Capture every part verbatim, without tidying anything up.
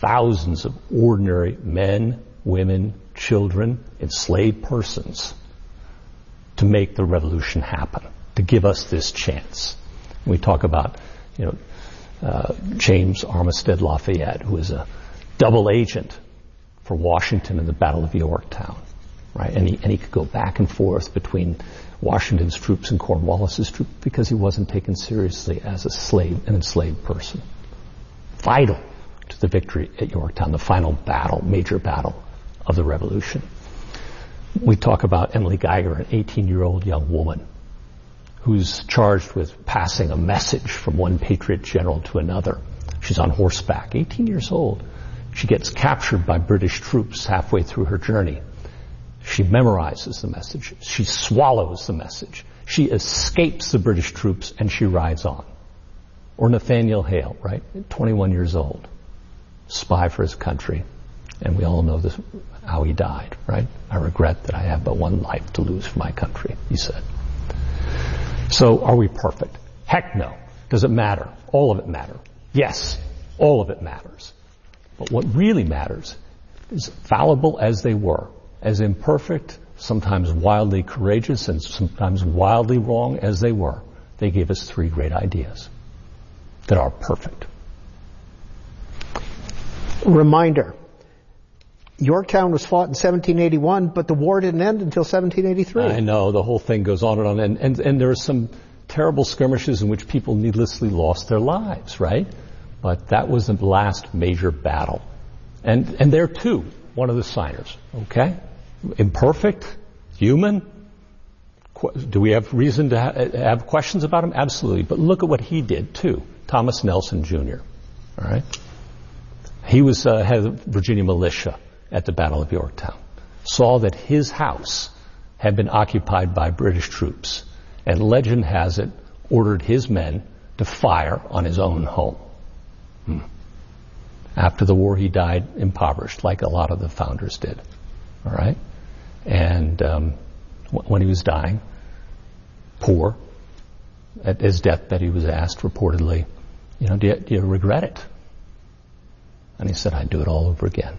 thousands of ordinary men, women, children, enslaved persons to make the revolution happen, to give us this chance. We talk about, you know, uh, James Armistead Lafayette, who was a double agent for Washington in the Battle of Yorktown, right? And he, and he could go back and forth between Washington's troops and Cornwallis's troops because he wasn't taken seriously as a slave, an enslaved person. Vital to the victory at Yorktown, the final battle, major battle of the Revolution. We talk about Emily Geiger, an eighteen-year-old young woman who's charged with passing a message from one patriot general to another. She's on horseback, eighteen years old. She gets captured by British troops halfway through her journey. She memorizes the message. She swallows the message. She escapes the British troops and she rides on. Or Nathaniel Hale, right? twenty-one years old. Spy for his country. And we all know this, how he died, right? I regret that I have but one life to lose for my country, he said. So are we perfect? Heck no. Does it matter? All of it matters. Yes, all of it matters. But what really matters is, fallible as they were, as imperfect, sometimes wildly courageous, and sometimes wildly wrong as they were, they gave us three great ideas that are perfect. Reminder. Yorktown was fought in seventeen eighty-one, but the war didn't end until seventeen eighty-three. I know, the whole thing goes on and on. And, and, and there are some terrible skirmishes in which people needlessly lost their lives, right? But that was the last major battle. And, and there too, one of the signers, okay? Imperfect, human. Do we have reason to ha- have questions about him? Absolutely. But look at what he did too. Thomas Nelson Junior, all right? He was uh, head of Virginia militia at the Battle of Yorktown, saw that his house had been occupied by British troops, and legend has it, ordered his men to fire on his own home. Hmm. After the war, he died impoverished, like a lot of the founders did. All right? And um, w- when he was dying, poor, at his deathbed he was asked reportedly, you know, do you, do you regret it? And he said, I'd do it all over again.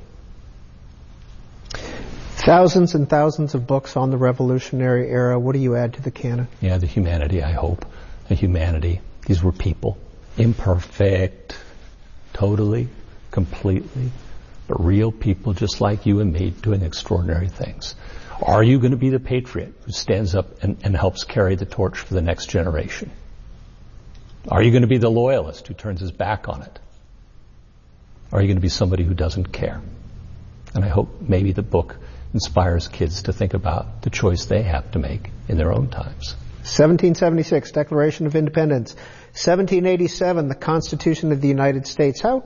Thousands and thousands of books on the Revolutionary era. What do you add to the canon? Yeah, the humanity, I hope. The humanity. These were people. Imperfect. Totally. Completely. But real people just like you and me doing extraordinary things. Are you going to be the patriot who stands up and, and helps carry the torch for the next generation? Are you going to be the loyalist who turns his back on it? Are you going to be somebody who doesn't care? And I hope maybe the book inspires kids to think about the choice they have to make in their own times. seventeen seventy-six, Declaration of Independence. seventeen eighty-seven, the Constitution of the United States. How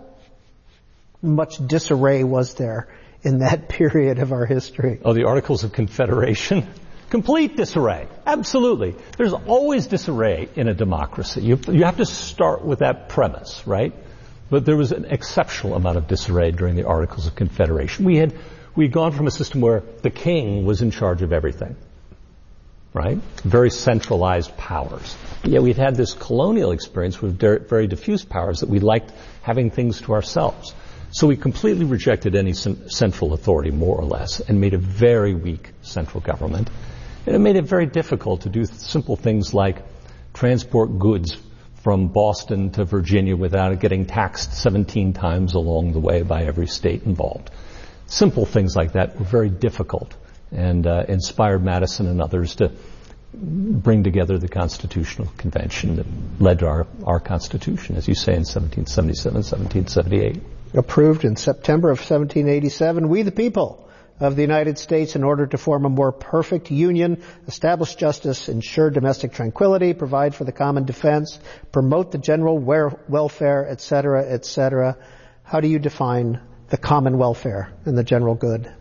much disarray was there in that period of our history? Oh, the Articles of Confederation? Complete disarray. Absolutely. There's always disarray in a democracy. You, you have to start with that premise, right? But there was an exceptional amount of disarray during the Articles of Confederation. We had we'd gone from a system where the king was in charge of everything, right? Very centralized powers. Yet we'd had this colonial experience with very diffuse powers that we liked having things to ourselves. So we completely rejected any central authority, more or less, and made a very weak central government. And it made it very difficult to do simple things like transport goods from Boston to Virginia without getting taxed seventeen times along the way by every state involved. Simple things like that were very difficult and uh, inspired Madison and others to bring together the Constitutional Convention that led to our, our Constitution, as you say, in seventeen seventy-seven, seventeen seventy-eight. Approved in September of seventeen eighty-seven, we the people of the United States, in order to form a more perfect union, establish justice, ensure domestic tranquility, provide for the common defense, promote the general welfare, et cetera, et cetera. How do you define the common welfare and the general good?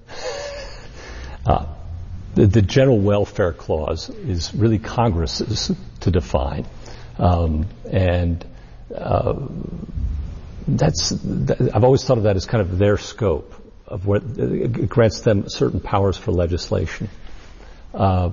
Uh, the, the general welfare clause is really Congress's to define. Um, and uh, that's, that, I've always thought of that as kind of their scope of what it grants them certain powers for legislation. Uh,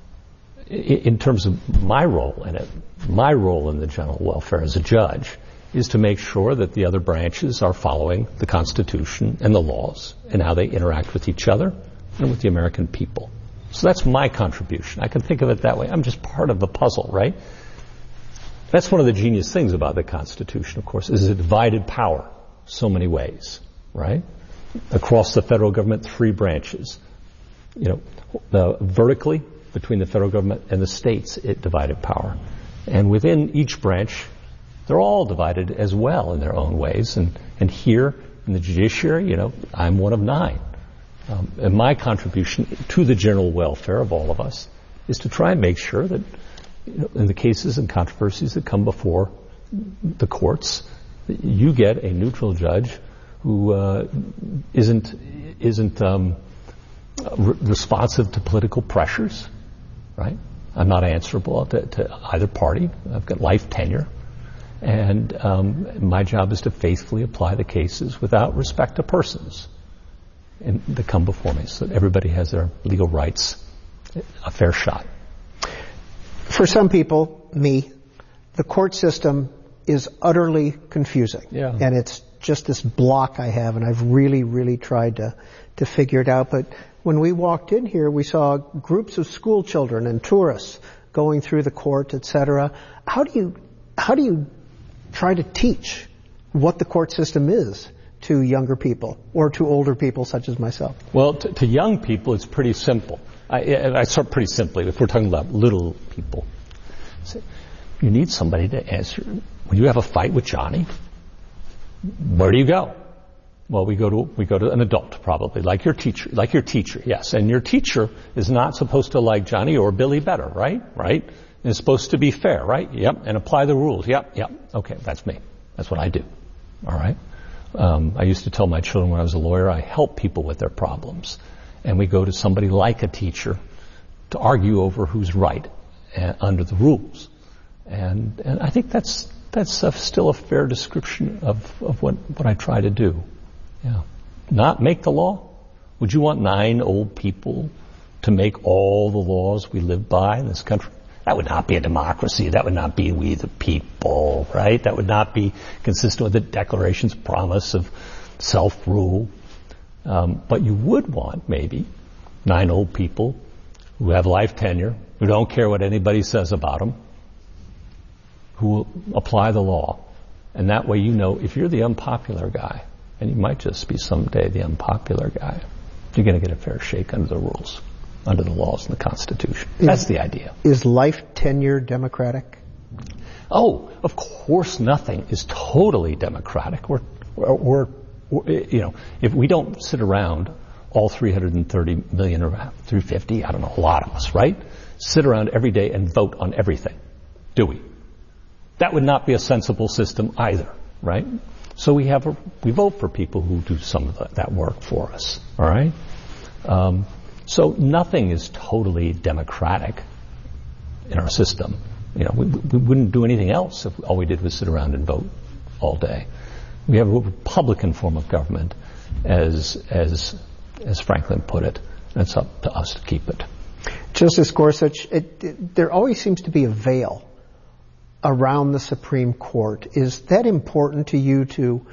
in terms of my role in it, my role in the general welfare as a judge is to make sure that the other branches are following the Constitution and the laws and how they interact with each other and with the American people. So that's my contribution. I can think of it that way. I'm just part of the puzzle, right? That's one of the genius things about the Constitution, of course, is a divided power so many ways, right? Across the federal government, three branches. You know, the, vertically, between the federal government and the states, it divided power. And within each branch, they're all divided as well in their own ways. And, and here in the judiciary, you know, I'm one of nine. Um, and my contribution to the general welfare of all of us is to try and make sure that, you know, in the cases and controversies that come before the courts, that you get a neutral judge who uh, isn't isn't um, re- responsive to political pressures, right? I'm not answerable to, to either party. I've got life tenure. And um, my job is to faithfully apply the cases without respect to persons and that come before me, so that everybody has their legal rights a fair shot. For some people, me, the court system is utterly confusing. Yeah. And it's just this block I have, and I've really, really tried to, to figure it out. But when we walked in here, we saw groups of school children and tourists going through the court, et cetera. How do you, how do you try to teach what the court system is to younger people or to older people such as myself? Well, to, to young people, it's pretty simple. I, I start pretty simply. If we're talking about little people, you need somebody to answer. When you have a fight with Johnny, where do you go? Well, we go to we go to an adult, probably, like your teacher, like your teacher, yes. And your teacher is not supposed to like Johnny or Billy better, right? Right? It's supposed to be fair, right? Yep. And apply the rules. Yep. Yep. Okay, that's me. That's what I do. All right. Um, I used to tell my children when I was a lawyer, I help people with their problems. And we go to somebody like a teacher to argue over who's right uh, under the rules. And and I think that's that's a, still a fair description of, of what, what I try to do. Yeah. Not make the law. Would you want nine old people to make all the laws we live by in this country? That would not be a democracy. That would not be we the people, right? That would not be consistent with the Declaration's promise of self-rule. Um, but you would want, maybe, nine old people who have life tenure, who don't care what anybody says about them, who will apply the law. And that way you know if you're the unpopular guy, and you might just be someday the unpopular guy, you're going to get a fair shake under the rules, under the laws and the Constitution. Is, That's the idea. Is life tenure democratic? Oh, of course nothing is totally democratic. We're, we're, we're, you know, if we don't sit around, all three hundred thirty million or three hundred fifty, I don't know, a lot of us, right? Sit around every day and vote on everything. Do we? That would not be a sensible system either, right? So we have a, we vote for people who do some of the, that work for us, all right? Um, so nothing is totally democratic in our system. You know, we, we wouldn't do anything else if all we did was sit around and vote all day. We have a Republican form of government, as as as Franklin put it, and it's up to us to keep it. Justice Gorsuch, it, it, there always seems to be a veil around the Supreme Court. Is that important to you to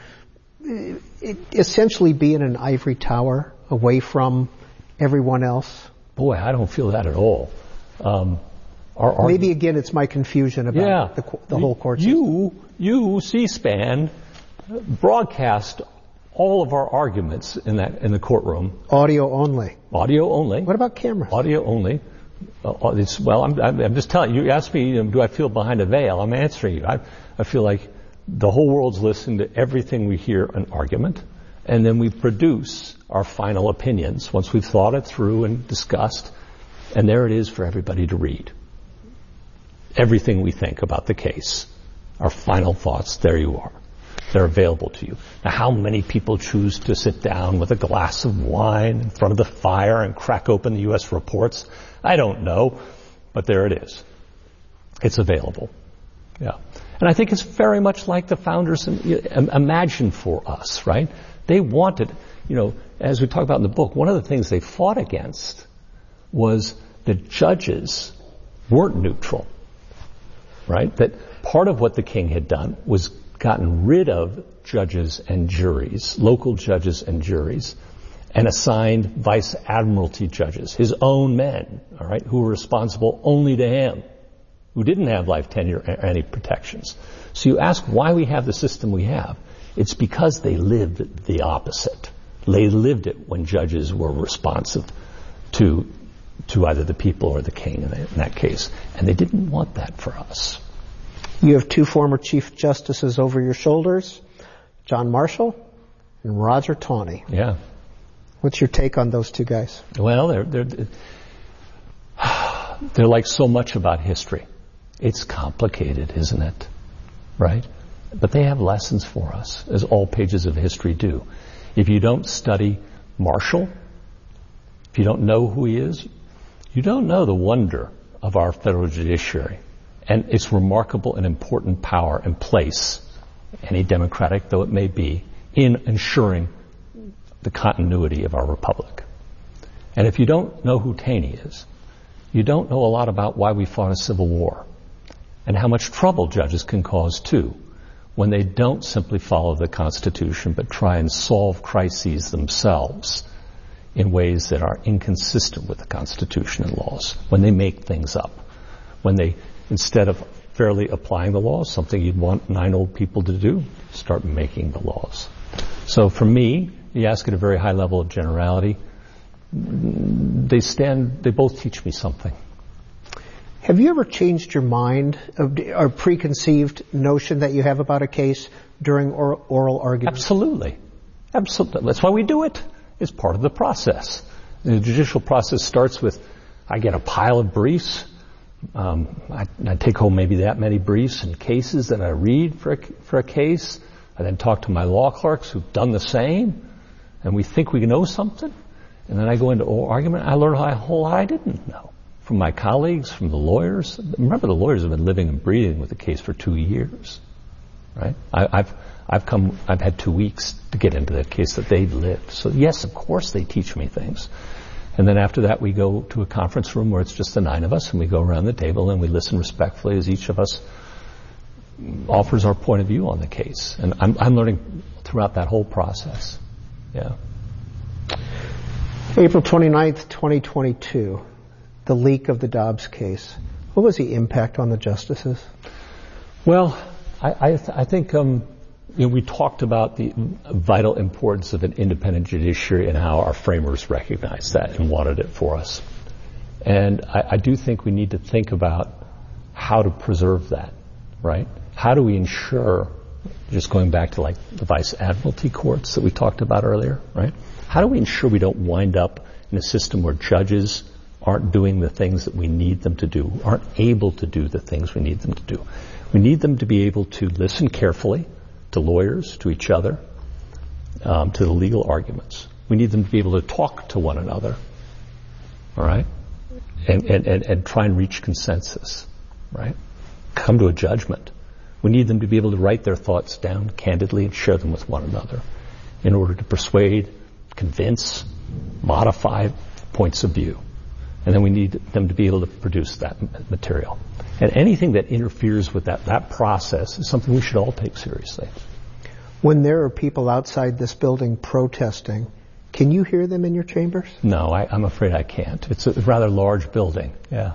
uh, essentially be in an ivory tower away from everyone else? Boy, I don't feel that at all. Um, our, our, Maybe again, it's my confusion about yeah, the, the whole court system. You, you, C-SPAN, broadcast all of our arguments in that in the courtroom. Audio only. Audio only. What about cameras? Audio only. Uh, it's, well, I'm, I'm just telling you. You asked me, um, do I feel behind a veil? I'm answering you. I, I feel like the whole world's listening to everything we hear an argument, and then we produce our final opinions once we've thought it through and discussed, and there it is for everybody to read. Everything we think about the case, our final thoughts, there you are. They're available to you. Now, how many people choose to sit down with a glass of wine in front of the fire and crack open the U S reports? I don't know, but there it is. It's available. Yeah. And I think it's very much like the founders imagined for us, right? They wanted, you know, as we talk about in the book, one of the things they fought against was that judges weren't neutral, right? That part of what the king had done was gotten rid of judges and juries, local judges and juries, and assigned vice admiralty judges, his own men, all right, who were responsible only to him, who didn't have life tenure or any protections. So you ask why we have the system we have. It's because they lived the opposite. They lived it when judges were responsive to to either the people or the king in that case. And they didn't want that for us. You have two former Chief Justices over your shoulders, John Marshall and Roger Taney. Yeah. What's your take on those two guys? Well, they're, they're, they're like so much about history. It's complicated, isn't it? Right? But they have lessons for us, as all pages of history do. If you don't study Marshall, if you don't know who he is, you don't know the wonder of our federal judiciary and its remarkable and important power and place, any democratic though it may be, in ensuring the continuity of our republic. And if you don't know who Taney is, you don't know a lot about why we fought a civil war and how much trouble judges can cause too when they don't simply follow the Constitution but try and solve crises themselves in ways that are inconsistent with the Constitution and laws, when they make things up, when they, instead of fairly applying the laws, something you'd want nine old people to do, start making the laws. So for me, you ask at a very high level of generality, they stand, they both teach me something. Have you ever changed your mind or preconceived notion that you have about a case during oral, oral argument? Absolutely. Absolutely. That's why we do it. It's part of the process. The judicial process starts with, I get a pile of briefs. Um, I, I take home maybe that many briefs and cases that I read for a, for a case. I then talk to my law clerks who've done the same, and we think we know something. And then I go into oral argument. I learn a whole lot I didn't know from my colleagues, from the lawyers. Remember, the lawyers have been living and breathing with the case for two years, right? I, I've I've come. I've had two weeks to get into that case that they've lived. So yes, of course, they teach me things. And then after that, we go to a conference room where it's just the nine of us, and we go around the table and we listen respectfully as each of us offers our point of view on the case. And I'm, I'm learning throughout that whole process. Yeah. April twenty-ninth, twenty twenty-two, the leak of the Dobbs case. What was the impact on the justices? Well, I, I, th- I think um, you know, we talked about the vital importance of an independent judiciary and how our framers recognized that and wanted it for us. And I, I do think we need to think about how to preserve that, right? How do we ensure, just going back to like the vice admiralty courts that we talked about earlier, right? How do we ensure we don't wind up in a system where judges aren't doing the things that we need them to do, aren't able to do the things we need them to do? We need them to be able to listen carefully to lawyers, to each other, um, to the legal arguments. We need them to be able to talk to one another, all right? And, and, and, and try and reach consensus, right? Come to a judgment. We need them to be able to write their thoughts down candidly and share them with one another in order to persuade, convince, modify points of view. And then we need them to be able to produce that material. And anything that interferes with that, that process is something we should all take seriously. When there are people outside this building protesting, can you hear them in your chambers? No, I, I'm afraid I can't. It's a rather large building, yeah.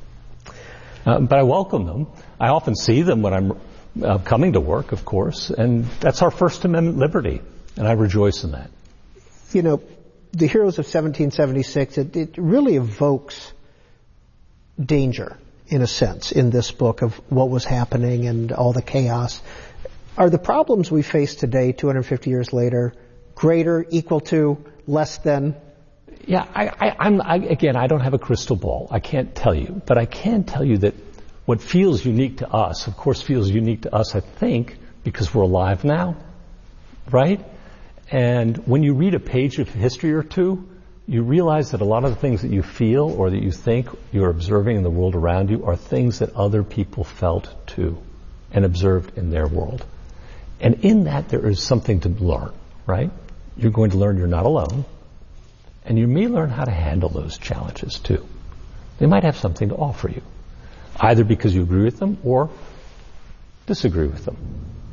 Uh, but I welcome them. I often see them when I'm uh, coming to work, of course, and that's our First Amendment liberty, and I rejoice in that. You know, the heroes of seventeen seventy-six, it, it really evokes danger, in a sense, in this book of what was happening and all the chaos. Are the problems we face today, two hundred fifty years later, greater, equal to, less than? Yeah, I, I, I'm, I, again, I don't have a crystal ball. I can't tell you. But I can tell you that what feels unique to us, of course, feels unique to us, I think, because we're alive now, right? And when you read a page of history or two, you realize that a lot of the things that you feel or that you think you're observing in the world around you are things that other people felt too and observed in their world. And in that, there is something to learn, right? You're going to learn you're not alone. And you may learn how to handle those challenges too. They might have something to offer you, either because you agree with them or disagree with them.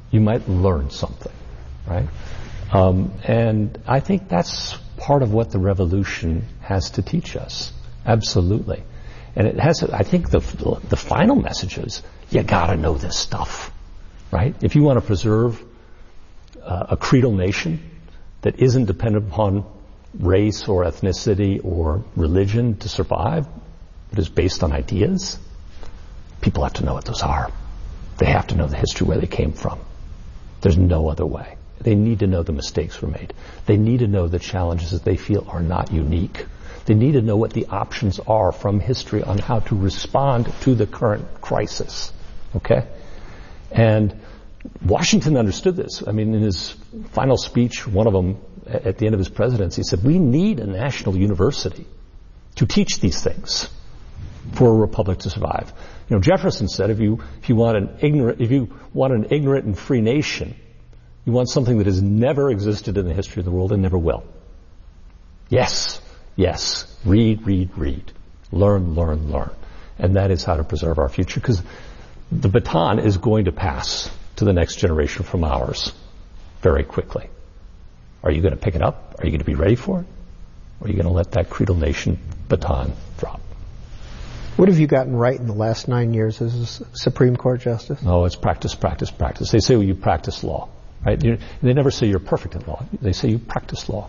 You might learn something, right? Um, and I think that's part of what the revolution has to teach us. Absolutely. And it has, I think the, the final message is, you gotta know this stuff, right? If you want to preserve uh, a creedal nation that isn't dependent upon race or ethnicity or religion to survive, but is based on ideas, people have to know what those are. They have to know the history where they came from. There's no other way. They need to know the mistakes were made. They need to know the challenges that they feel are not unique. They need to know what the options are from history on how to respond to the current crisis. Okay? And Washington understood this. I mean, in his final speech, one of them, at the end of his presidency, said, we need a national university to teach these things for a republic to survive. You know, Jefferson said, if you, if you want an ignorant, if you want an ignorant and free nation, you want something that has never existed in the history of the world and never will. Yes, yes. Read, read, read. Learn, learn, learn. And that is how to preserve our future, because the baton is going to pass to the next generation from ours very quickly. Are you going to pick it up? Are you going to be ready for it? Or are you going to let that creedal nation baton drop? What have you gotten right in the last nine years as a Supreme Court Justice? Oh, it's practice, practice, practice. They say, well, you practice law, right? You, they never say you're perfect at law. They say you practice law.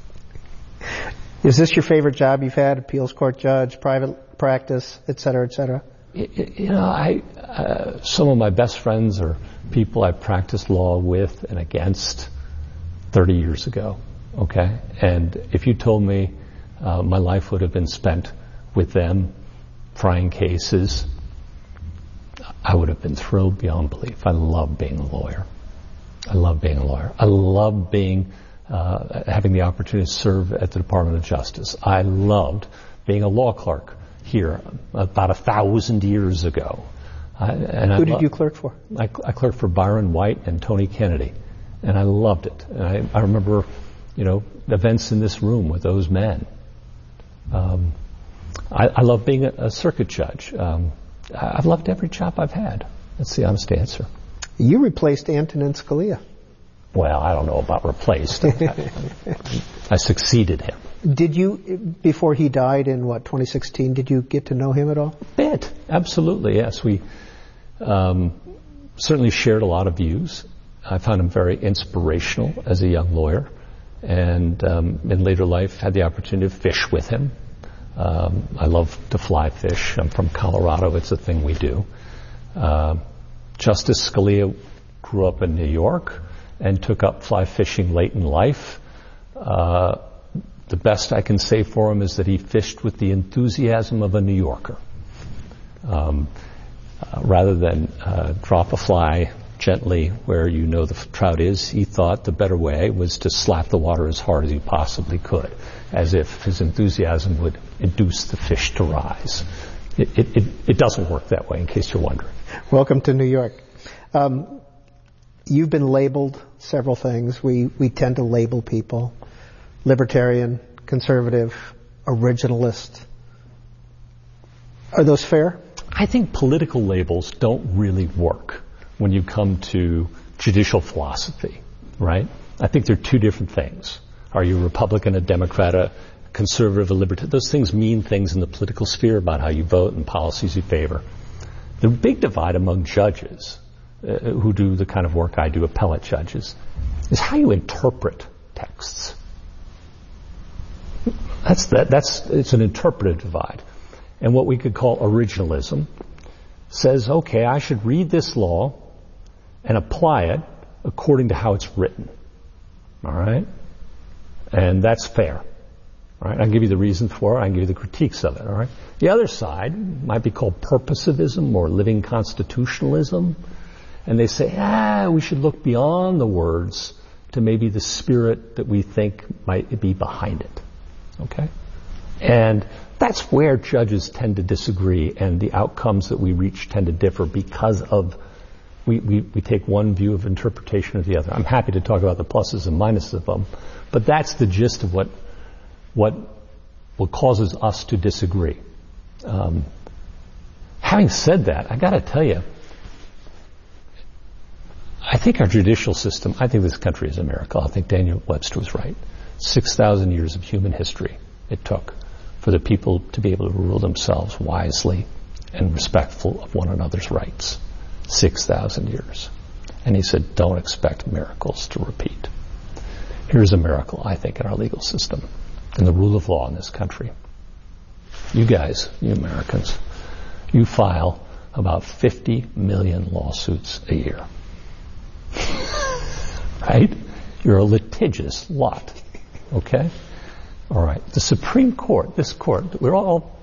Is this your favorite job you've had? Appeals court judge, private practice, et cetera, et cetera? You know, I, uh, some of my best friends are people I practiced law with and against thirty years ago, okay? And if you told me uh, my life would have been spent with them trying cases, I would have been thrilled beyond belief. I love being a lawyer. I love being a lawyer. I love being, uh, having the opportunity to serve at the Department of Justice. I loved being a law clerk here about a thousand years ago. I, and Who I did lo- you clerk for? I, I clerked for Byron White and Tony Kennedy, and I loved it. And I, I remember, you know, events in this room with those men. Um, I, I love being a, a circuit judge. Um, I've loved every job I've had. That's the honest answer. You replaced Antonin Scalia. Well, I don't know about replaced. I, I succeeded him. Did you, before he died in, what, twenty sixteen, did you get to know him at all? A bit. Absolutely, yes. We um, certainly shared a lot of views. I found him very inspirational as a young lawyer. And um, in later life, had the opportunity to fish with him. Um, I love to fly fish. I'm from Colorado. It's a thing we do. Uh, Justice Scalia grew up in New York and took up fly fishing late in life. Uh, the best I can say for him is that he fished with the enthusiasm of a New Yorker. Um, uh, rather than uh, drop a fly gently where you know the trout is, he thought the better way was to slap the water as hard as he possibly could, as if his enthusiasm would induce the fish to rise. It, it, it, it doesn't work that way, in case you're wondering. Welcome to New York. Um, you've been labeled several things. We, we tend to label people. Libertarian, conservative, originalist. Are those fair? I think political labels don't really work when you come to judicial philosophy, right? I think they're two different things. Are you a Republican, a Democrat, a conservative, a libertarian? Those things mean things in the political sphere about how you vote and policies you favor. The big divide among judges uh, who do the kind of work I do, appellate judges, is how you interpret texts. That's that. That's it's an interpretive divide. And what we could call originalism says, okay, I should read this law and apply it according to how it's written. All right? And that's fair. All right? I'll give you the reason for it. I can give you the critiques of it. All right? The other side might be called purposivism or living constitutionalism. And they say, ah, we should look beyond the words to maybe the spirit that we think might be behind it. Okay? And that's where judges tend to disagree, and the outcomes that we reach tend to differ because of we, we, we take one view of interpretation or the other. I'm happy to talk about the pluses and minuses of them, but that's the gist of what what what causes us to disagree. Um, having said that, I got to tell you, I think our judicial system, I think this country is a miracle. I think Daniel Webster was right. six thousand years of human history it took for the people to be able to rule themselves wisely and respectful of one another's rights. six thousand years. And he said, don't expect miracles to repeat. Here's a miracle, I think, in our legal system and the rule of law in this country. You guys, you Americans, you file about fifty million lawsuits a year. Right? You're a litigious lot. Okay? All right. The Supreme Court, this court, we're all,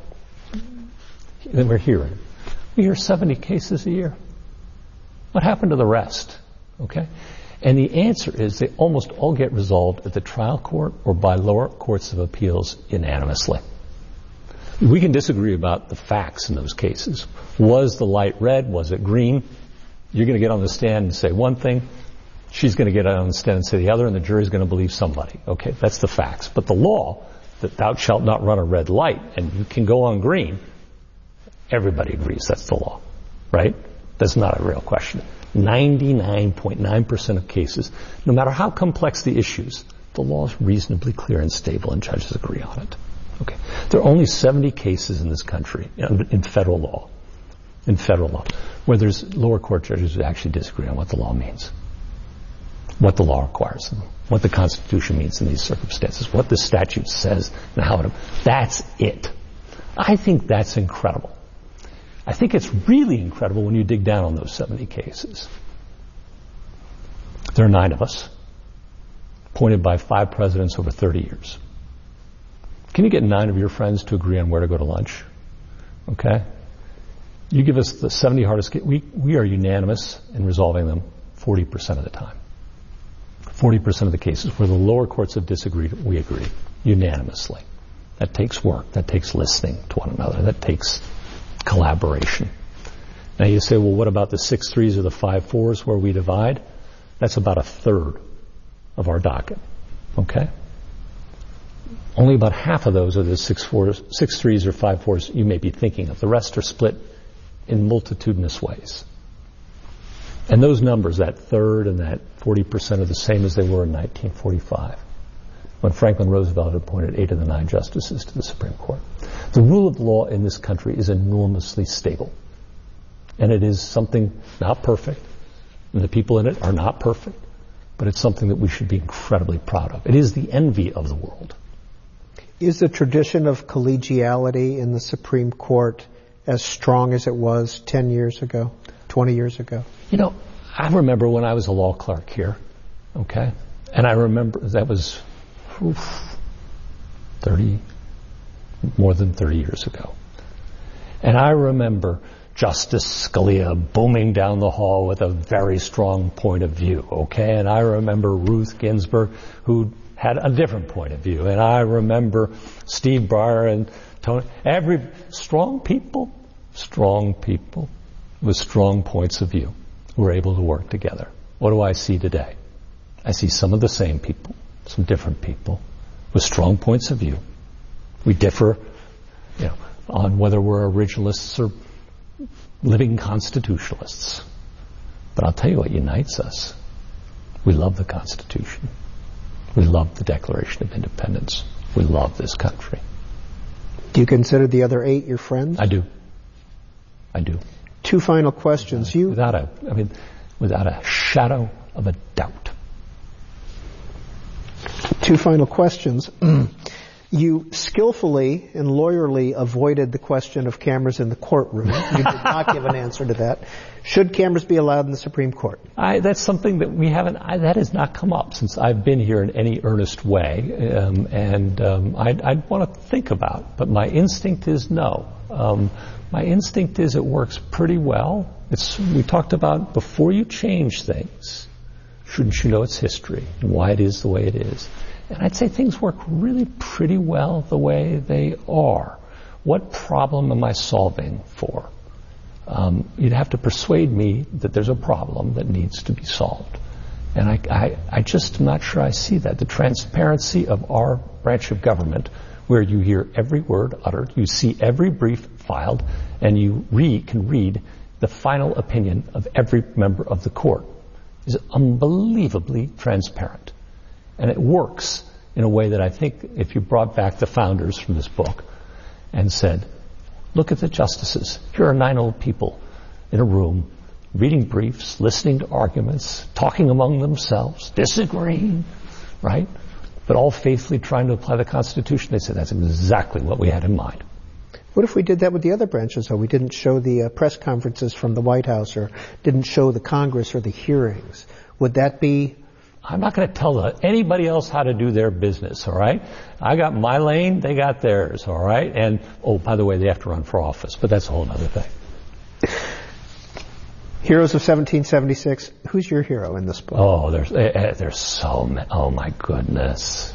we're hearing, we hear seventy cases a year. What happened to the rest? Okay? And the answer is they almost all get resolved at the trial court or by lower courts of appeals unanimously. We can disagree about the facts in those cases. Was the light red? Was it green? You're going to get on the stand and say one thing. She's going to get on the stand and say the other, and the jury's going to believe somebody. Okay, that's the facts. But the law, that thou shalt not run a red light, and you can go on green, everybody agrees that's the law. Right? That's not a real question. ninety-nine point nine percent of cases, no matter how complex the issues, the law is reasonably clear and stable, and judges agree on it. Okay. There are only seventy cases in this country, in federal law, in federal law, where there's lower court judges who actually disagree on what the law means, what the law requires them, what the Constitution means in these circumstances, what the statute says, and how it. That's it. I think that's incredible. I think it's really incredible when you dig down on those seventy cases. There are nine of us, appointed by five presidents over thirty years. Can you get nine of your friends to agree on where to go to lunch? Okay? You give us the seventy hardest cases. We, we are unanimous in resolving them forty percent of the time. forty percent of the cases where the lower courts have disagreed, we agree unanimously. That takes work. That takes listening to one another. That takes collaboration. Now you say, well, what about the six threes or the five fours where we divide? That's about a third of our docket. Okay? Only about half of those are the six fours, six threes or five fours you may be thinking of. The rest are split in multitudinous ways. And those numbers, that third and that forty percent, are the same as they were in nineteen forty-five, when Franklin Roosevelt appointed eight of the nine justices to the Supreme Court. The rule of law in this country is enormously stable. And it is something not perfect, and the people in it are not perfect, but it's something that we should be incredibly proud of. It is the envy of the world. Is the tradition of collegiality in the Supreme Court as strong as it was ten years ago, twenty years ago? You know, I remember when I was a law clerk here, okay? And I remember that was oof, thirty, more than thirty years ago. And I remember Justice Scalia booming down the hall with a very strong point of view, okay? And I remember Ruth Ginsburg, who had a different point of view. And I remember Steve Breyer and Tony, every strong people, strong people with strong points of view who were able to work together. What do I see today? I see some of the same people, some different people with strong points of view. We differ, you know, on whether we're originalists or living constitutionalists. But I'll tell you what unites us. We love the Constitution. We love the Declaration of Independence. We love this country. Do you consider the other eight your friends? I do. I do. Two final questions. You without a, I mean, without a shadow of a doubt. Two final questions. You skillfully and lawyerly avoided the question of cameras in the courtroom. You did not give an answer to that. Should cameras be allowed in the Supreme Court? I, that's something that we haven't, I, that has not come up since I've been here in any earnest way. Um, and um, I'd, I'd want to think about, but my instinct is no. Um, my instinct is it works pretty well. It's, we talked about before you change things, shouldn't you know its history and why it is the way it is? And I'd say things work really pretty well the way they are. What problem am I solving for? Um, you'd have to persuade me that there's a problem that needs to be solved. And I, I, I just am not sure I see that. The transparency of our branch of government, where you hear every word uttered, you see every brief filed, and you read, can read the final opinion of every member of the court, is unbelievably transparent. And it works in a way that I think if you brought back the founders from this book and said, look at the justices. Here are nine old people in a room reading briefs, listening to arguments, talking among themselves, disagreeing, right? But all faithfully trying to apply the Constitution. They said that's exactly what we had in mind. What if we did that with the other branches, though? We didn't show the uh, press conferences from the White House or didn't show the Congress or the hearings. Would that be... I'm not going to tell anybody else how to do their business, all right? I got my lane, they got theirs, all right? And, oh, by the way, they have to run for office, but that's a whole other thing. Heroes of seventeen seventy-six. Who's your hero in this book? Oh, there's, uh, there's so many. Oh, my goodness.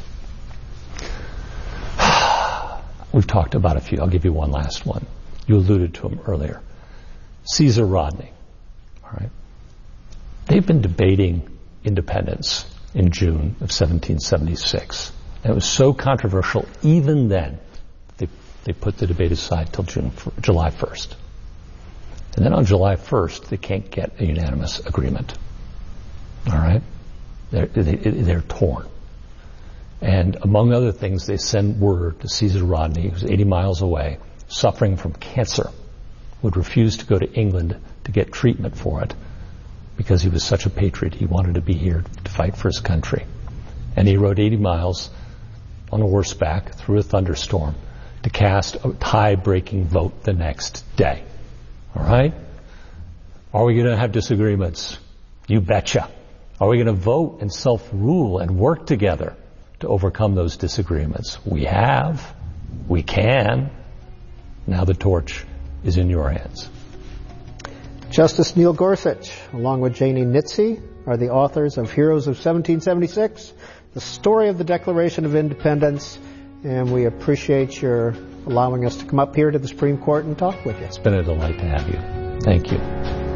We've talked about a few. I'll give you one last one. You alluded to him earlier. Caesar Rodney, all right? They've been debating independence in June of seventeen seventy-six. And it was so controversial even then, they, they put the debate aside till June, July first. And then on July first, they can't get a unanimous agreement. All right? They're, they, they're torn. And among other things, they send word to Caesar Rodney, who's eighty miles away, suffering from cancer, would refuse to go to England to get treatment for it because he was such a patriot. He wanted to be here to fight for his country. And he rode eighty miles on horseback through a thunderstorm to cast a tie-breaking vote the next day. All right? Are we going to have disagreements? You betcha. Are we going to vote and self-rule and work together to overcome those disagreements? We have. We can. Now the torch is in your hands. Justice Neil Gorsuch, along with Janie Nitze, are the authors of Heroes of seventeen seventy-six, the story of the Declaration of Independence, and we appreciate your allowing us to come up here to the Supreme Court and talk with you. It's been a delight to have you. Thank you.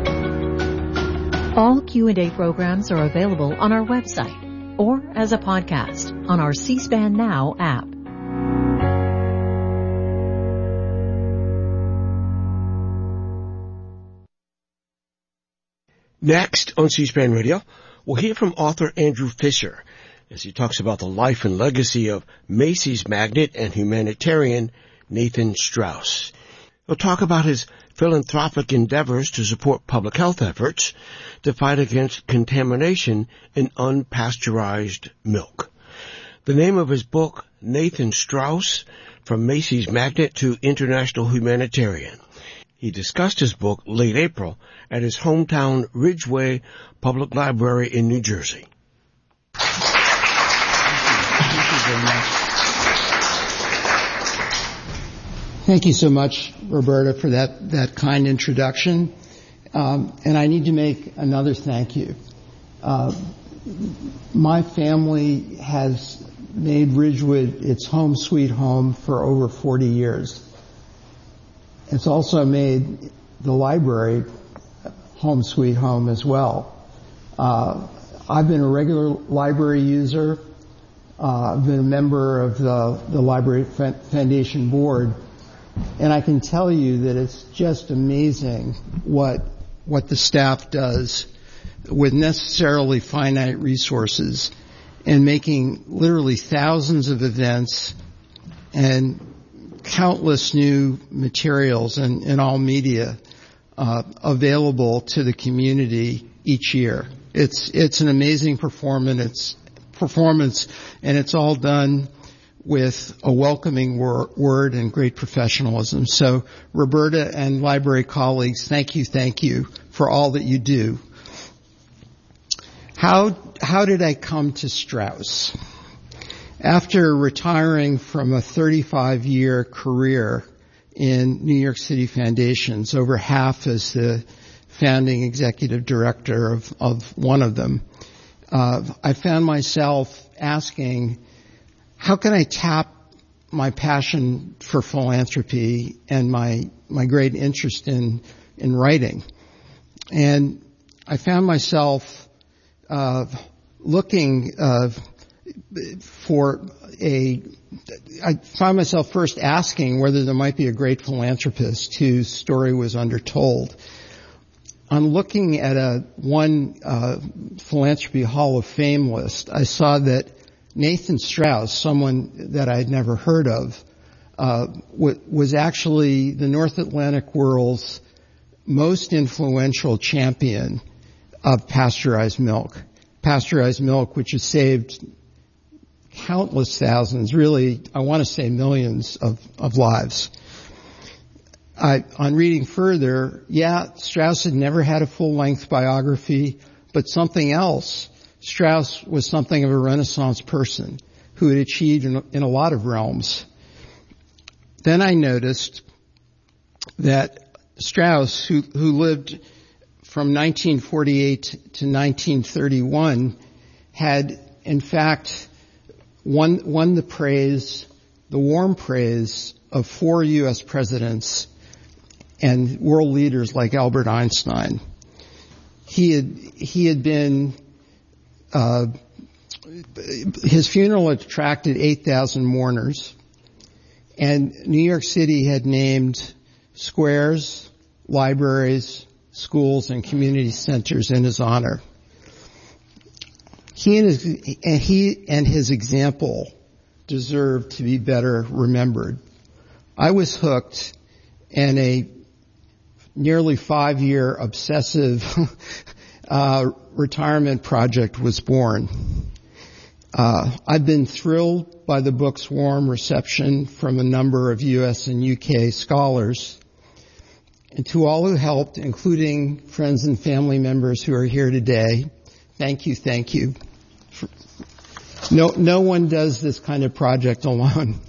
All Q and A programs are available on our website or as a podcast on our C-SPAN Now app. Next on C-SPAN Radio, we'll hear from author Andrew Fisher as he talks about the life and legacy of Macy's magnate and humanitarian Nathan Strauss. He'll talk about his philanthropic endeavors to support public health efforts to fight against contamination in unpasteurized milk. The name of his book, Nathan Strauss, From Macy's Magnate to International Humanitarian. He discussed his book late April at his hometown Ridgeway Public Library in New Jersey. Thank you very much. Thank you so much, Roberta, for that, that kind introduction. Um, and I need to make another thank you. Uh, my family has made Ridgewood its home sweet home for over forty years. It's also made the library home sweet home as well. Uh, I've been a regular library user. Uh, I've been a member of the, the Library Foundation Board. And I can tell you that it's just amazing what what the staff does with necessarily finite resources and making literally thousands of events and countless new materials and, and all media uh, available to the community each year. It's it's an amazing performance. It's performance, and it's all done with a welcoming wor- word and great professionalism. So, Roberta and library colleagues, thank you, thank you for all that you do. How how did I come to Strauss? After retiring from a thirty-five year career in New York City foundations, over half as the founding executive director of, of one of them, uh, I found myself asking, how can I tap my passion for philanthropy and my my great interest in in writing? And I found myself uh, looking uh, for a. I found myself first asking whether there might be a great philanthropist whose story was undertold. on looking at a one uh, Philanthropy Hall of Fame list, I saw that Nathan Strauss, someone that I had never heard of, uh, w- was actually the North Atlantic world's most influential champion of pasteurized milk. Pasteurized milk, which has saved countless thousands, really, I want to say millions of, of lives. I, on reading further, yeah, Strauss had never had a full-length biography, but something else. Strauss was something of a Renaissance person who had achieved in, in a lot of realms. Then I noticed that Strauss, who, who lived from nineteen forty-eight to nineteen thirty-one, had in fact won, won the praise, the warm praise of four U S presidents and world leaders like Albert Einstein. He had, he had been, uh, his funeral attracted eight thousand mourners, and New York City had named squares, libraries, schools, and community centers in his honor. He and his, and he and his example deserved to be better remembered. I was hooked, and a nearly five-year obsessive uh, retirement project was born. Uh, I've been thrilled by the book's warm reception from a number of U S and U K scholars. And to all who helped, including friends and family members who are here today, thank you, thank you. No, no one does this kind of project alone.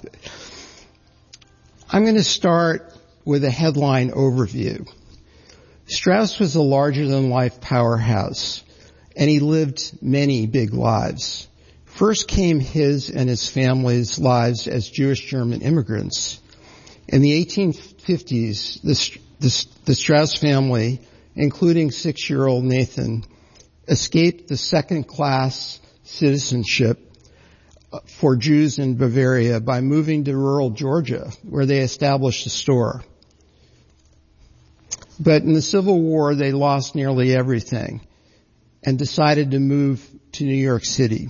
I'm going to start with a headline overview. Strauss was a larger-than-life powerhouse, and he lived many big lives. First came his and his family's lives as Jewish German immigrants. In the eighteen fifties, the, the, the Strauss family, including six-year-old Nathan, escaped the second-class citizenship for Jews in Bavaria by moving to rural Georgia, where they established a store. But in the Civil War, they lost nearly everything and decided to move to New York City.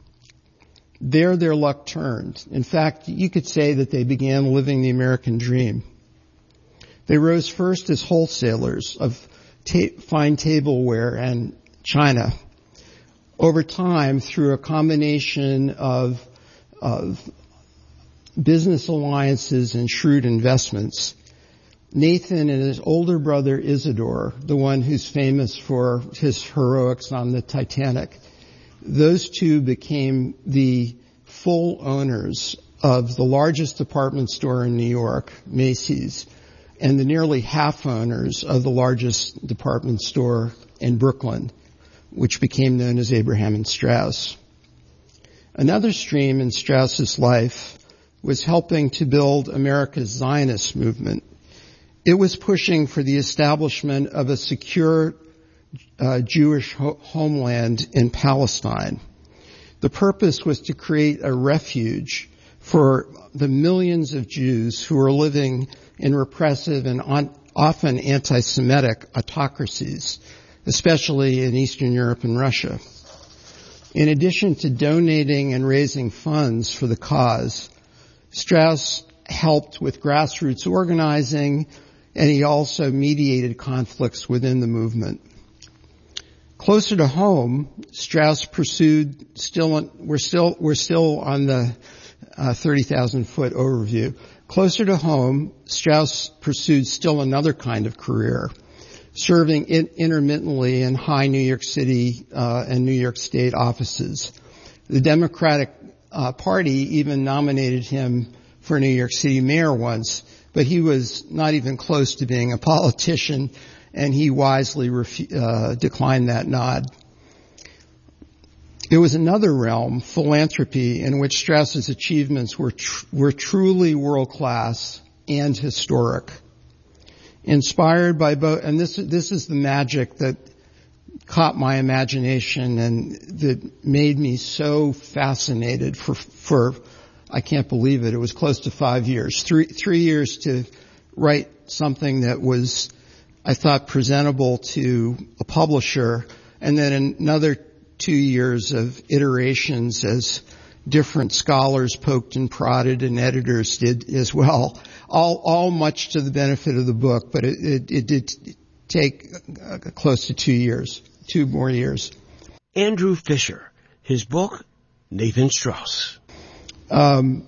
There, their luck turned. In fact, you could say that they began living the American dream. They rose first as wholesalers of ta- fine tableware and china. Over time, through a combination of, of business alliances and shrewd investments, Nathan and his older brother Isidore, the one who's famous for his heroics on the Titanic, those two became the full owners of the largest department store in New York, Macy's, and the nearly half owners of the largest department store in Brooklyn, which became known as Abraham and Straus. Another stream in Strauss's life was helping to build America's Zionist movement. It was pushing for the establishment of a secure uh, Jewish ho- homeland in Palestine. The purpose was to create a refuge for the millions of Jews who were living in repressive and on, often anti-Semitic autocracies, especially in Eastern Europe and Russia. In addition to donating and raising funds for the cause, Strauss helped with grassroots organizing, and he also mediated conflicts within the movement. Closer to home, Strauss pursued still on, we're still we're still on the uh, thirty thousand foot overview. Closer to home, Strauss pursued still another kind of career, serving in, intermittently in high New York City uh, and New York State offices. The Democratic uh, Party even nominated him for New York City mayor once, but he was not even close to being a politician, and he wisely refu- uh, declined that nod. There was another realm, philanthropy, in which Strauss's achievements were tr- were truly world-class and historic. Inspired by both, and this this is the magic that caught my imagination and that made me so fascinated for for I can't believe it. It was close to five years, three three years to write something that was I thought, presentable to a publisher, and then another two years of iterations as different scholars poked and prodded and editors did as well. All, all much to the benefit of the book, but it, it, it did take uh, close to two years, two more years. Andrew Fisher, his book, Nathan Strauss. Um,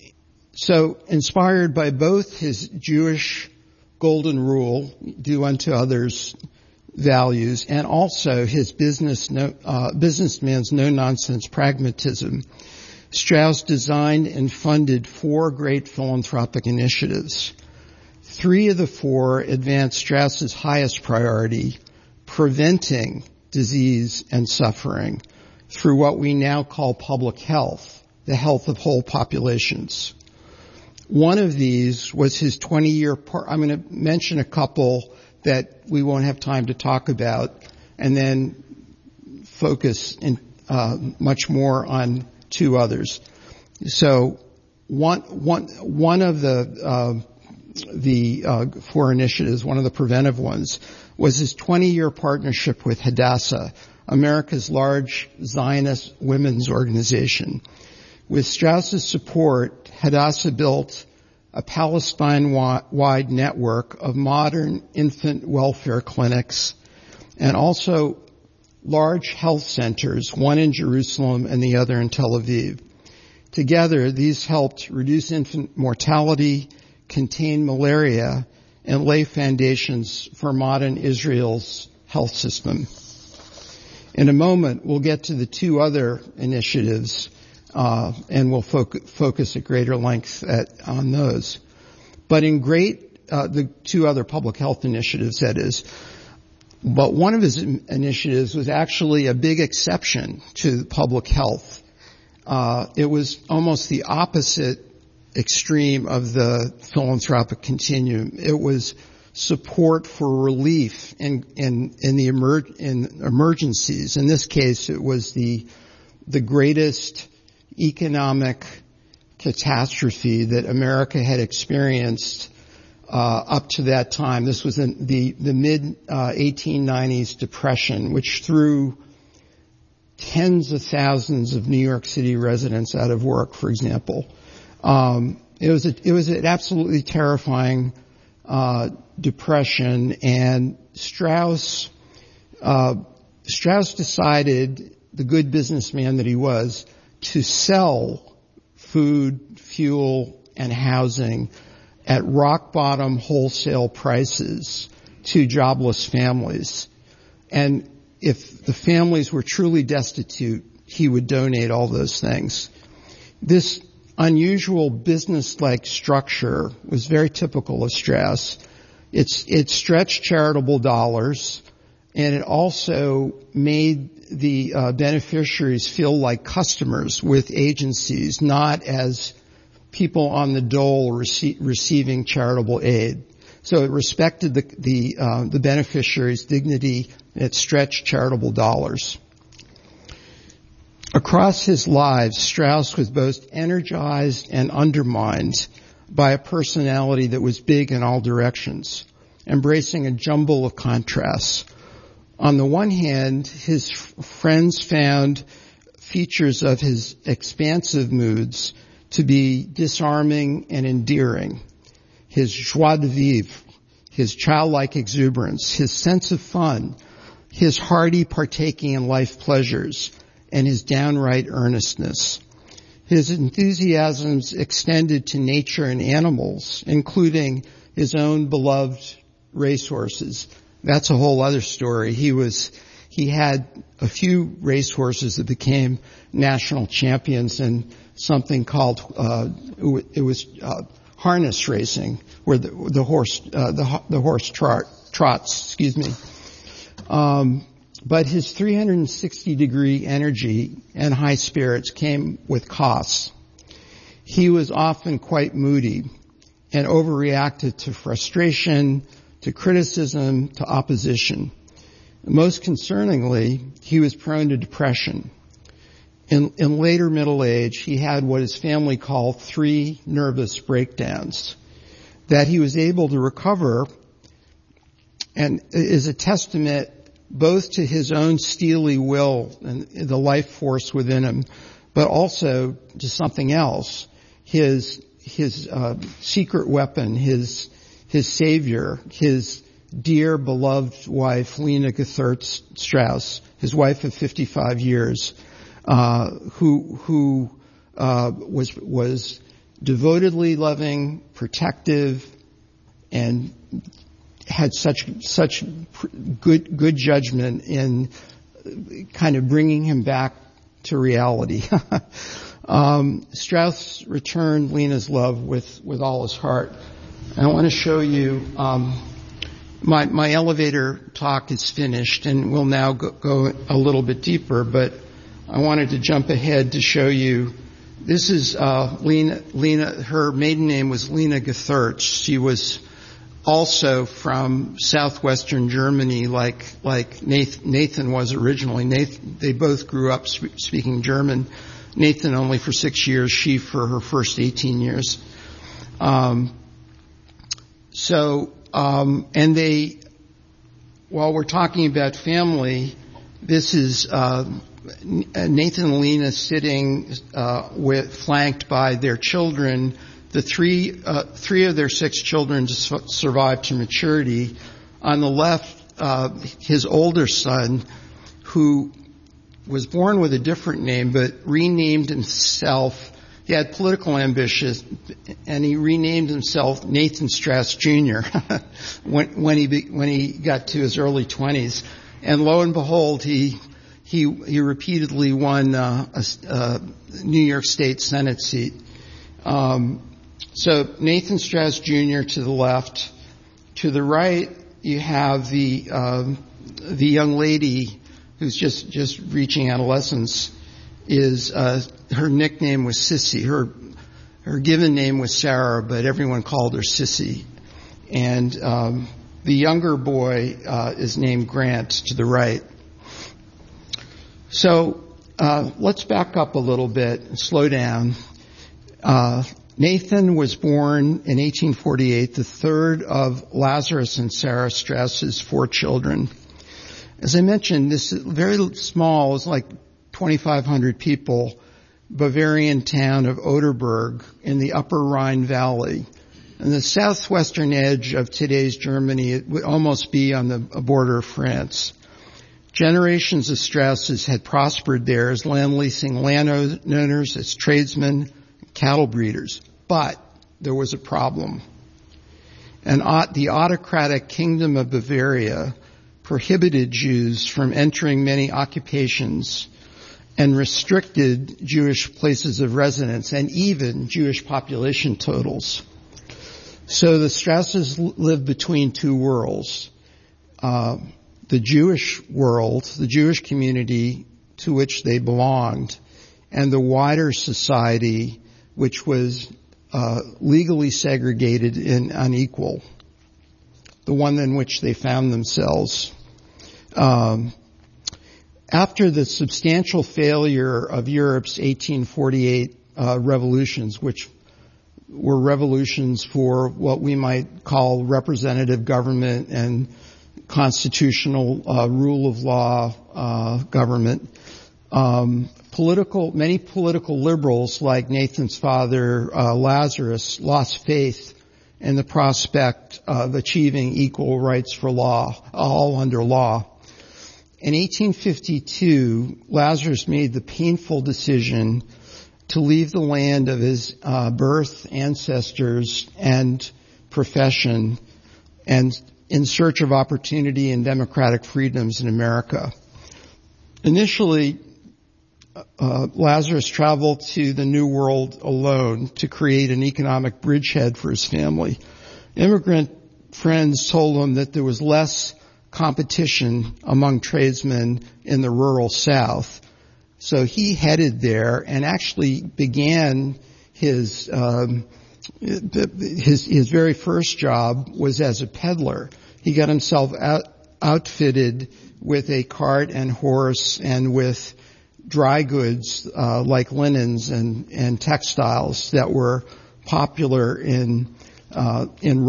so inspired by both his Jewish golden rule, do unto others values, and also his business no, uh, businessman's no-nonsense pragmatism, Strauss designed and funded four great philanthropic initiatives. Three of the four advanced Strauss's highest priority, preventing disease and suffering through what we now call public health, the health of whole populations. One of these was his twenty-year par- I'm going to mention a couple that we won't have time to talk about, and then focus in, uh, much more on two others. So one, one, one of the, uh, the, uh, four initiatives, one of the preventive ones, was his twenty-year partnership with Hadassah, America's large Zionist women's organization. With Strauss's support, Hadassah built a Palestine-wide network of modern infant welfare clinics and also large health centers, one in Jerusalem and the other in Tel Aviv. Together, these helped reduce infant mortality, contain malaria, and lay foundations for modern Israel's health system. In a moment, we'll get to the two other initiatives, uh, and we'll foc- focus at greater length at, on those. But in great, uh, the two other public health initiatives, that is. But one of his initiatives was actually a big exception to public health. Uh, it was almost the opposite extreme of the philanthropic continuum. It was support for relief in in in the emer- in emergencies. In this case, it was the the greatest economic catastrophe that America had experienced uh up to that time. This was in the the mid uh, eighteen nineties Depression, which threw tens of thousands of New York City residents out of work, for example. Um, it was a, it was an absolutely terrifying uh, depression, and Strauss uh, Strauss decided, the good businessman that he was, to sell food, fuel, and housing at rock bottom wholesale prices to jobless families. And if the families were truly destitute, he would donate all those things. This unusual business-like structure was very typical of Strauss. It's, it stretched charitable dollars, and it also made the uh, beneficiaries feel like customers with agencies, not as people on the dole rece- receiving charitable aid. So it respected the the, uh, the beneficiary's dignity, and it stretched charitable dollars. Across his lives, Strauss was both energized and undermined by a personality that was big in all directions, embracing a jumble of contrasts. On the one hand, his f- friends found features of his expansive moods to be disarming and endearing. His joie de vivre, his childlike exuberance, his sense of fun, his hearty partaking in life pleasures, and his downright earnestness. His enthusiasms extended to nature and animals, including his own beloved racehorses. That's a whole other story. He was, he had a few racehorses that became national champions in something called, uh, it was, uh, harness racing, where the, the horse, uh, the, the horse trot, trots, excuse me. Um, but his three hundred sixty degree energy and high spirits came with costs. He was often quite moody and overreacted to frustration, to criticism, to opposition. Most concerningly, he was prone to depression. In, in later middle age, he had what his family called three nervous breakdowns that he was able to recover and is a testament both to his own steely will and the life force within him, but also to something else, his his uh, secret weapon, his his savior, his dear beloved wife, Lena Gethurst Strauss, his wife of fifty-five years, uh, who who uh, was was devotedly loving, protective, and had such such good good judgment in kind of bringing him back to reality. um, Strauss returned Lena's love with with all his heart. And I want to show you. Um, my my elevator talk is finished, and we'll now go, go a little bit deeper. But I wanted to jump ahead to show you. This is uh, Lena. Lena. Her maiden name was Lena Gethurst. She was also from southwestern Germany, like like Nathan was originally. Nathan, they both grew up sp- speaking German. Nathan only for six years, she for her first eighteen years. Um, so, um, and they, while we're talking about family, this is uh, Nathan and Lena sitting uh, with flanked by their children. The three, uh, three of their six children just survived to maturity. On the left, uh, his older son, who was born with a different name, but renamed himself. He had political ambitions, and he renamed himself Nathan Strauss Junior when, when he when he got to his early twenties. And lo and behold, he he he repeatedly won uh, a, a New York State Senate seat. Um, So Nathan Strauss Junior to the left. To the right, you have the um, the young lady who's just just reaching adolescence. Is uh, her nickname was Sissy. Her her given name was Sarah, but everyone called her Sissy. And um, the younger boy uh, is named Grant to the right. So uh, let's back up a little bit and slow down. Uh, Nathan was born in eighteen forty-eight, the third of Lazarus and Sarah Strauss's four children. As I mentioned, this is very small, it's like twenty-five hundred people, Bavarian town of Oderberg in the upper Rhine Valley. And the southwestern edge of today's Germany, it would almost be on the border of France. Generations of Strausses had prospered there as land leasing landowners, as tradesmen, cattle breeders. But there was a problem. And the autocratic kingdom of Bavaria prohibited Jews from entering many occupations and restricted Jewish places of residence and even Jewish population totals. So the Strausses lived between two worlds. Uh, the Jewish world, the Jewish community to which they belonged, and the wider society which was uh, legally segregated and unequal, the one in which they found themselves. Um, after the substantial failure of Europe's eighteen forty-eight uh, revolutions, which were revolutions for what we might call representative government and constitutional uh, rule of law uh, government, um, Political, many political liberals, like Nathan's father, uh, Lazarus, lost faith in the prospect of achieving equal rights for law, all under law. In eighteen fifty-two, Lazarus made the painful decision to leave the land of his uh, birth, ancestors, and profession, and in search of opportunity and democratic freedoms in America. Initially, Uh, Lazarus traveled to the New World alone to create an economic bridgehead for his family. Immigrant friends told him that there was less competition among tradesmen in the rural South. So he headed there and actually began his, um, his, his very first job was as a peddler. He got himself out, outfitted with a cart and horse and with dry goods uh, like linens and, and textiles that were popular in uh, in r-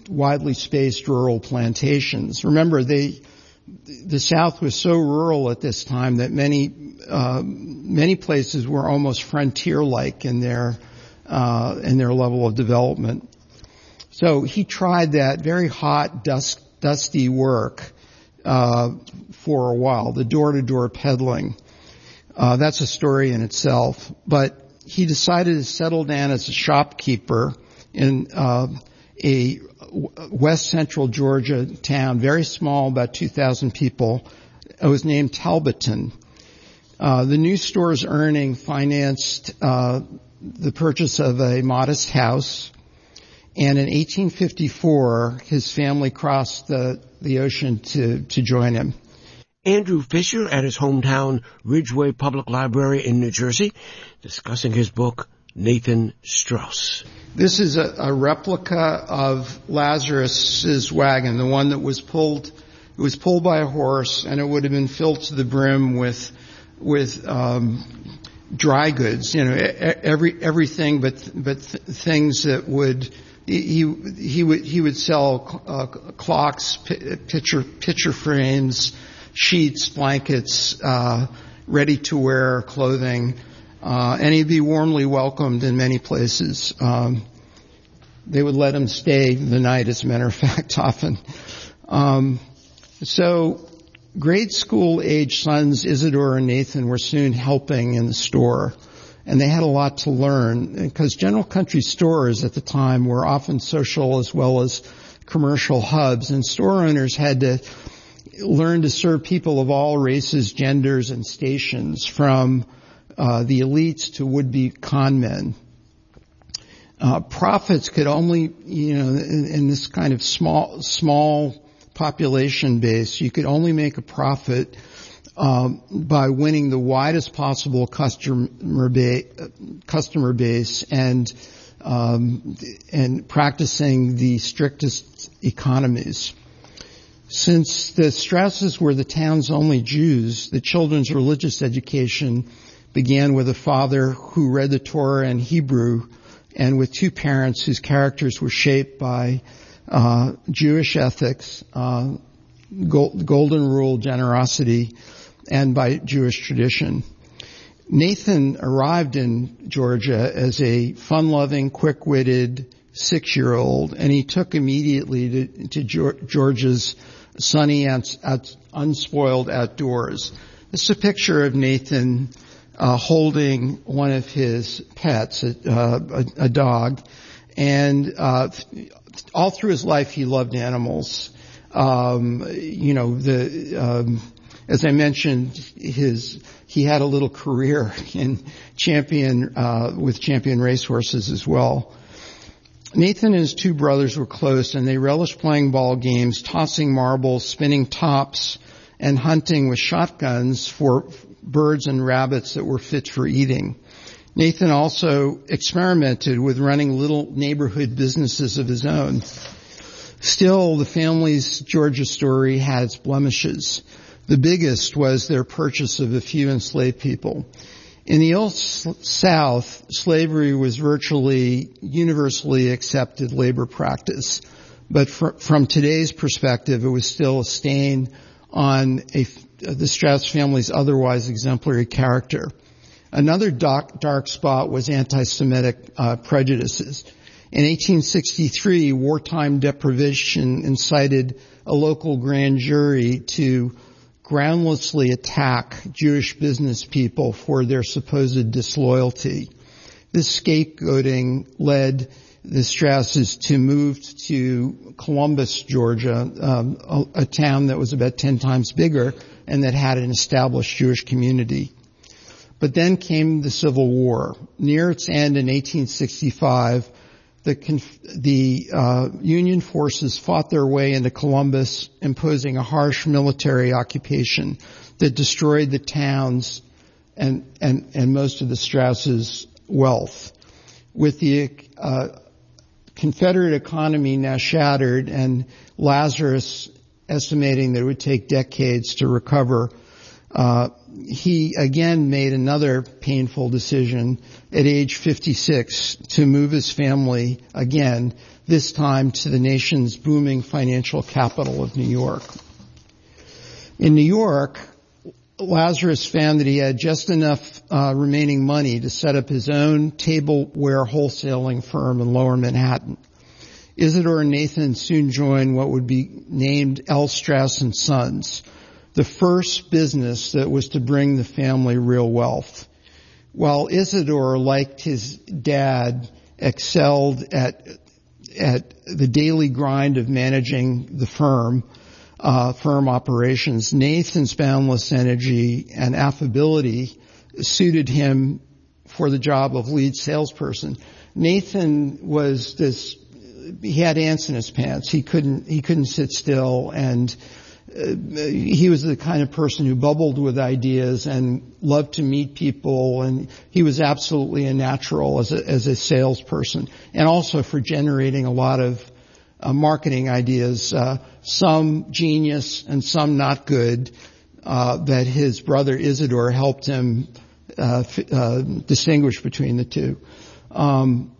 widely spaced rural plantations. Remember, they, the South was so rural at this time that many, uh, many places were almost frontier-like in their, uh, in their level of development. So he tried that very hot, dust, dusty work, uh, for a while, the door-to-door peddling. Uh, that's a story in itself. But he decided to settle down as a shopkeeper in, uh, a west central Georgia town, very small, about two thousand people. It was named Talbotton. Uh, the new store's earning financed, uh, the purchase of a modest house. And in eighteen fifty-four, his family crossed the, the ocean to, to join him. Andrew Fisher at his hometown Ridgeway Public Library in New Jersey, discussing his book, Nathan Strauss. This is a, a replica of Lazarus's wagon, the one that was pulled, it was pulled by a horse, and it would have been filled to the brim with, with, um, dry goods, you know, every, everything but, but th- things that would, he, he would, he would sell, uh, clocks, p- picture, picture frames, sheets, blankets, uh, ready-to-wear clothing, uh, and he'd be warmly welcomed in many places. Um, they would let him stay the night, as a matter of fact, often. Um, so grade school-age sons Isidore and Nathan were soon helping in the store, and they had a lot to learn, because General Country stores at the time were often social as well as commercial hubs, and store owners had to learn to serve people of all races, genders, and stations, from uh, the elites to would-be con men. Uh, profits could only, you know, in, in this kind of small, small population base, you could only make a profit um, by winning the widest possible customer base, customer base, and um, and practicing the strictest economies. Since the Strausses were the town's only Jews, the children's religious education began with a father who read the Torah in Hebrew, and with two parents whose characters were shaped by uh Jewish ethics, uh gold, golden rule, generosity, and by Jewish tradition. Nathan arrived in Georgia as a fun-loving, quick-witted six-year-old, and he took immediately to, to Georgia's sunny and unspoiled outdoors. This is a picture of Nathan uh, holding one of his pets, a, uh, a, a dog, and uh, all through his life he loved animals. Um, you know, the um, as I mentioned, his he had a little career in champion uh, with champion racehorses as well. Nathan and his two brothers were close, and they relished playing ball games, tossing marbles, spinning tops, and hunting with shotguns for birds and rabbits that were fit for eating. Nathan also experimented with running little neighborhood businesses of his own. Still, the family's Georgia story had its blemishes. The biggest was their purchase of a few enslaved people. In the old South, slavery was virtually universally accepted labor practice. But fr- from today's perspective, it was still a stain on a, the Strauss family's otherwise exemplary character. Another dark, dark spot was anti-Semitic uh, prejudices. In eighteen sixty-three, wartime deprivation incited a local grand jury to groundlessly attack Jewish business people for their supposed disloyalty. This scapegoating led the Strausses to move to Columbus, Georgia, um, a, a town that was about ten times bigger and that had an established Jewish community. But then came the Civil War. Near its end in eighteen sixty-five, the, conf- the uh, Union forces fought their way into Columbus, imposing a harsh military occupation that destroyed the towns and and, and most of the Strausses' wealth. With the uh, Confederate economy now shattered, and Lazarus estimating that it would take decades to recover, uh, he again made another painful decision at age fifty-six to move his family again, this time to the nation's booming financial capital of New York. In New York, Lazarus found that he had just enough uh, remaining money to set up his own tableware wholesaling firm in Lower Manhattan. Isidore and Nathan soon joined what would be named L. Strauss and Sons, the first business that was to bring the family real wealth. While Isidore, like his dad, excelled at at the daily grind of managing the firm, uh, firm operations, Nathan's boundless energy and affability suited him for the job of lead salesperson. Nathan was this, he had ants in his pants. He couldn't, he couldn't sit still, and uh, he was the kind of person who bubbled with ideas and loved to meet people, and he was absolutely a natural as a, as a salesperson, and also for generating a lot of uh, marketing ideas, uh, some genius and some not good, uh, that his brother Isidore helped him uh, f- uh, distinguish between the two. Um,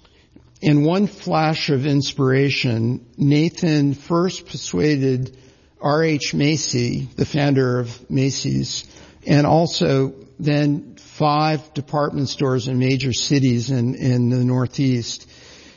in one flash of inspiration, Nathan first persuaded R H Macy, the founder of Macy's, and also then five department stores in major cities in, in the Northeast,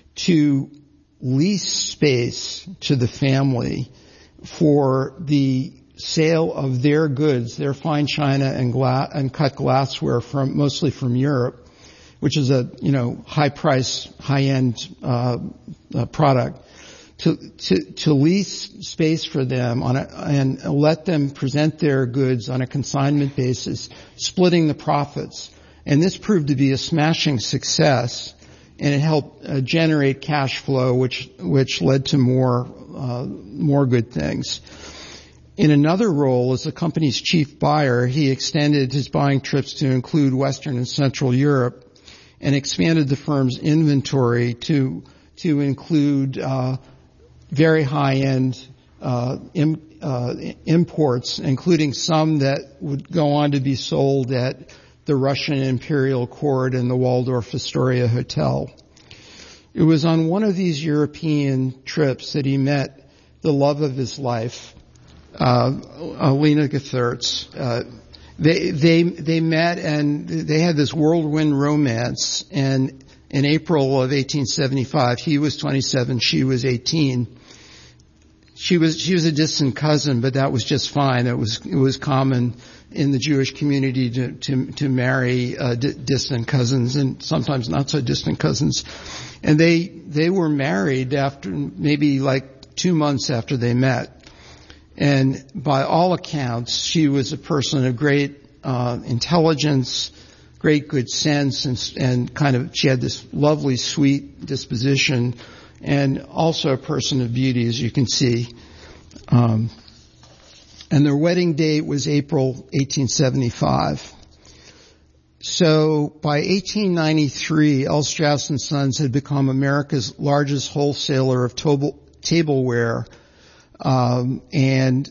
to lease space to the family for the sale of their goods, their fine china and, gla- and cut glassware from mostly from Europe, which is a you know high price, high end uh, uh, product. To, to, to lease space for them on a, and let them present their goods on a consignment basis, splitting the profits. And this proved to be a smashing success, and it helped uh, generate cash flow, which, which led to more, uh, more good things. In another role as the company's chief buyer, he extended his buying trips to include Western and Central Europe and expanded the firm's inventory to, to include, uh, very high-end uh, im, uh, imports, including some that would go on to be sold at the Russian Imperial Court and the Waldorf Astoria Hotel. It was on one of these European trips that he met the love of his life, uh, Alina Gethurz. Uh, they, they, they met and they had this whirlwind romance, and in April of eighteen seventy-five, he was twenty-seven, she was eighteen. She was, she was a distant cousin, but that was just fine. It was, it was common in the Jewish community to, to, to marry, uh, d- distant cousins and sometimes not so distant cousins. And they, they were married after, maybe like two months after they met. And by all accounts, she was a person of great, uh, intelligence, great good sense, and, and kind of, she had this lovely, sweet disposition, and also a person of beauty, as you can see. Um, and their wedding date was April eighteen seventy-five. So by eighteen ninety-three, L. Strauss and Sons had become America's largest wholesaler of table, tableware, um, and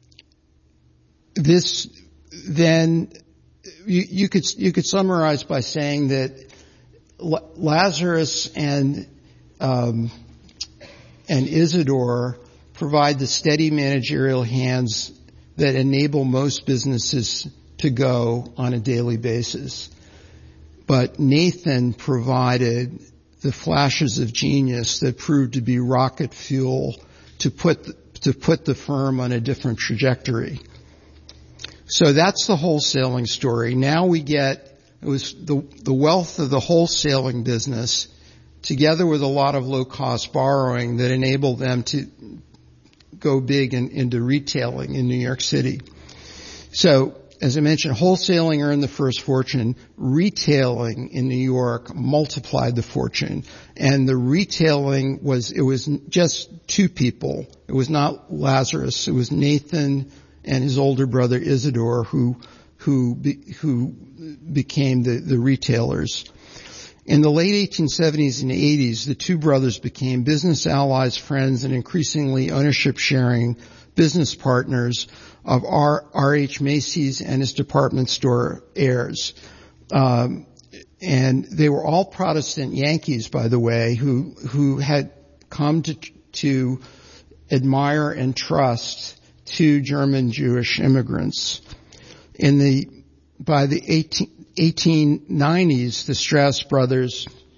this then you, you could you could summarize by saying that L- Lazarus and Um, and Isidore provide the steady managerial hands that enable most businesses to go on a daily basis. But Nathan provided the flashes of genius that proved to be rocket fuel to put the, to put the firm on a different trajectory. So that's the wholesaling story. Now we get, it was the, the wealth of the wholesaling business together with a lot of low-cost borrowing that enabled them to go big in, into retailing in New York City. So, as I mentioned, wholesaling earned the first fortune. Retailing in New York multiplied the fortune. And the retailing was, it was just two people. It was not Lazarus. It was Nathan and his older brother Isidore who, who, be, who became the, the retailers. In the late eighteen seventies and eighties, the two brothers became business allies, friends, and increasingly ownership-sharing business partners of R. H. Macy's and his department store heirs. Um, and they were all Protestant Yankees, by the way, who who had come to to admire and trust two German Jewish immigrants. In the by the eighteen, eighteen nineties, the Strauss brothers